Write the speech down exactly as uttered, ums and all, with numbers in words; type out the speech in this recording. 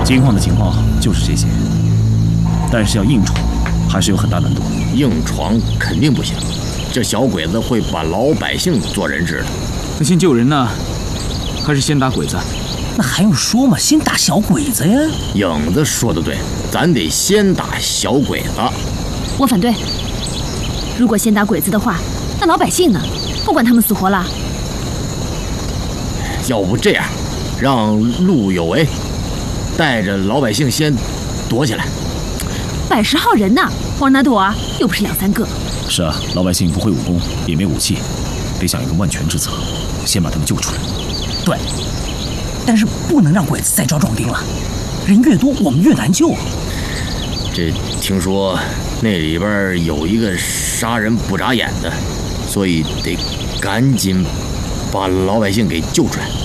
金矿的情况就是这些，但是要硬闯，还是有很大难度。 硬闯肯定不行，这小鬼子会把老百姓做人质的。 那先救人呢，还是先打鬼子？ 那还用说吗？先打小鬼子呀！ 影子说的对，咱得先打小鬼子。 我反对。如果先打鬼子的话，那老百姓呢？不管他们死活了。 要不这样，让陆有为带着老百姓先躲起来。 百十号人呢，往哪躲啊？又不是两三个。 是啊，老百姓不会武功，也没武器，得想一个万全之策，先把他们救出来。 对，但是不能让鬼子再招壮丁了，人越多我们越难救。 这听说那里边有一个杀人不眨眼的，所以得赶紧把老百姓给救出来。